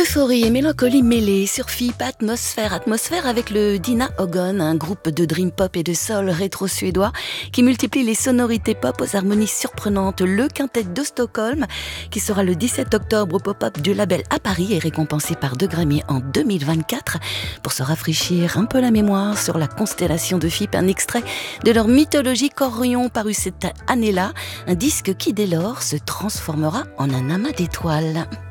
Euphorie et mélancolie mêlées sur FIP Atmosphère. Atmosphère avec le Dina Ogon, un groupe de dream pop et de soul rétro-suédois qui multiplie les sonorités pop aux harmonies surprenantes. Le quintet de Stockholm, qui sera le 17 octobre au pop-up du label à Paris, est récompensé par 2 Grammy en 2024. Pour se rafraîchir un peu la mémoire sur la constellation de FIP, un extrait de leur mythologique Orion paru cette année-là, un disque qui dès lors se transformera en un amas d'étoiles.